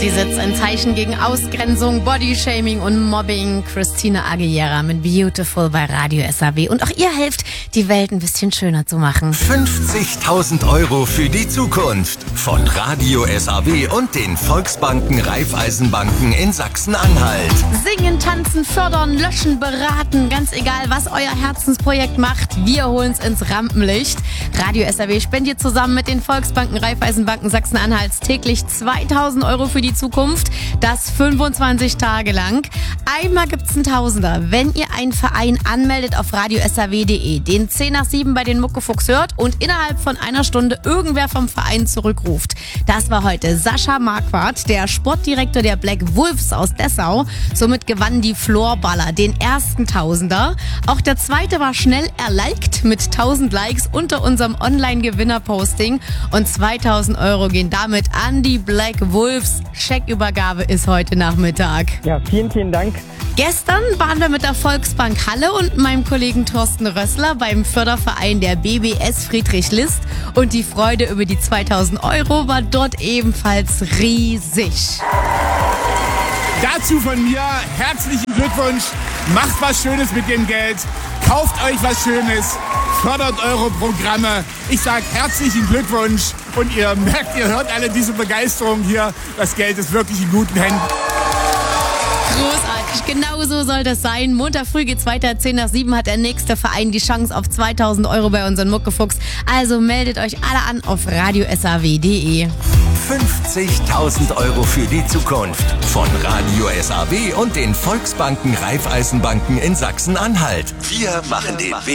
Sie setzt ein Zeichen gegen Ausgrenzung, Bodyshaming und Mobbing. Christina Aguilera mit Beautiful bei Radio SAW. Und auch ihr helft, die Welt ein bisschen schöner zu machen. 50.000 € für die Zukunft von Radio SAW und den Volksbanken Raiffeisenbanken in Sachsen-Anhalt. Singen, tanzen, fördern, löschen, beraten. Ganz egal, was euer Herzensprojekt macht. Wir holen's ins Rampenlicht. Radio SAW spendiert zusammen mit den Volksbanken Raiffeisenbanken Sachsen-Anhalts täglich 2.000 € für die Zukunft. Das 25 Tage lang. Einmal gibt's einen Tausender, wenn ihr einen Verein anmeldet auf radiosaw.de, den 10 nach 7 bei den Muckefuchs hört und innerhalb von einer Stunde irgendwer vom Verein zurückruft. Das war heute Sascha Marquardt, der Sportdirektor der Black Wolves aus Dessau. Somit gewann die Floorballer den ersten Tausender. Auch der zweite war schnell erliked mit 1000 Likes unter unserem Online-Gewinner-Posting. Und 2.000 € gehen damit an die Black Wolves. Scheckübergabe ist heute Nachmittag. Ja, vielen, vielen Dank. Gestern waren wir mit der Volksbank Halle und meinem Kollegen Thorsten Rössler beim Förderverein der BBS Friedrich List. Und die Freude über die 2.000 € war dort ebenfalls riesig. Dazu von mir herzlichen Glückwunsch. Macht was Schönes mit dem Geld. Kauft euch was Schönes. Fördert eure Programme. Ich sage herzlichen Glückwunsch. Und ihr merkt, ihr hört alle diese Begeisterung hier. Das Geld ist wirklich in guten Händen. Großartig, genau so soll das sein. Montag früh geht's weiter, 10 nach 7 hat der nächste Verein die Chance auf 2.000 € bei unseren Muckefuchs. Also meldet euch alle an auf radiosaw.de. 50.000 € für die Zukunft von Radio SAW und den Volksbanken Raiffeisenbanken in Sachsen-Anhalt. Wir machen den Weg.